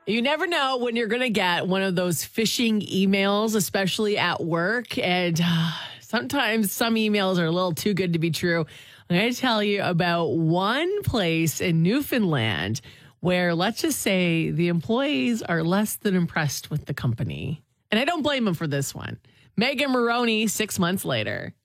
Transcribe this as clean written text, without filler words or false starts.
You never know when you're going to get one of those phishing emails, especially at work. And sometimes some emails are a little too good to be true. I'm going to tell you about one place in Newfoundland where, let's just say, the employees are less than impressed with the company. And I don't blame them for this one. Megan Maroney, 6 months later.